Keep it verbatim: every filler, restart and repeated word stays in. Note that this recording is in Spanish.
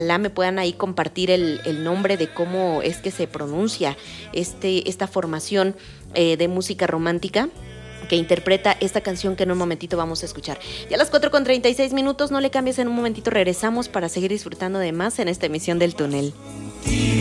me puedan ahí compartir el, el nombre de cómo es que se pronuncia este, esta formación eh, de música romántica que interpreta esta canción que en un momentito vamos a escuchar. Ya a las cuatro con treinta y seis minutos, no le cambies, en un momentito regresamos para seguir disfrutando de más en esta emisión del Túnel.